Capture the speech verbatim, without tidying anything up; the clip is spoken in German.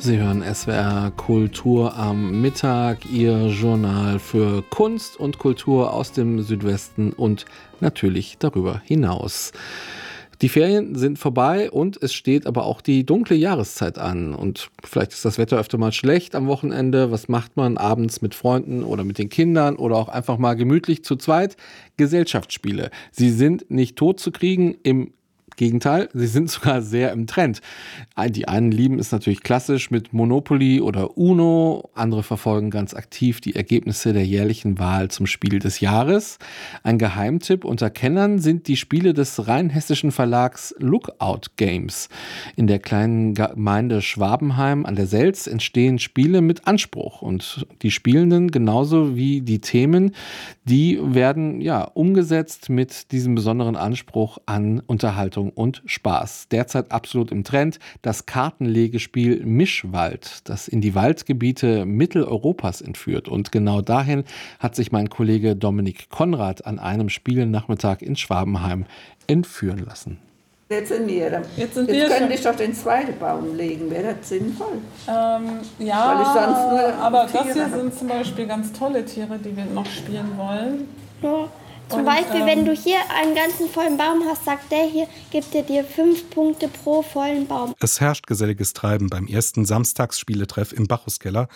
Sie hören S W R Kultur am Mittag, Ihr Journal für Kunst und Kultur aus dem Südwesten und natürlich darüber hinaus. Die Ferien sind vorbei und es steht aber auch die dunkle Jahreszeit an. Und vielleicht ist das Wetter öfter mal schlecht am Wochenende. Was macht man abends mit Freunden oder mit den Kindern oder auch einfach mal gemütlich zu zweit? Gesellschaftsspiele. Sie sind nicht tot zu kriegen, im Gegenteil, sie sind sogar sehr im Trend. Die einen lieben es natürlich klassisch mit Monopoly oder Uno, andere verfolgen ganz aktiv die Ergebnisse der jährlichen Wahl zum Spiel des Jahres. Ein Geheimtipp unter Kennern sind die Spiele des rheinhessischen Verlags Lookout Games. In der kleinen Gemeinde Schwabenheim an der Selz entstehen Spiele mit Anspruch und die Spielenden genauso wie die Themen, die werden ja umgesetzt mit diesem besonderen Anspruch an Unterhaltung und Spaß. Derzeit absolut im Trend das Kartenlegespiel Mischwald, das in die Waldgebiete Mitteleuropas entführt. Und genau dahin hat sich mein Kollege Dominik Konrad an einem Spielnachmittag in Schwabenheim entführen lassen. Jetzt sind wir. Jetzt, sind Jetzt wir könnte ich doch den zweiten Baum legen, wäre das sinnvoll? Ähm, ja, Weil ich sonst nur aber Tiere das hier habe. sind zum Beispiel ganz tolle Tiere, die wir noch spielen wollen. Ja. Zum Und, Beispiel, ähm, wenn du hier einen ganzen vollen Baum hast, sagt der hier, gibt er dir fünf Punkte pro vollen Baum. Es herrscht geselliges Treiben beim ersten Samstagsspieletreff im Bacchuskeller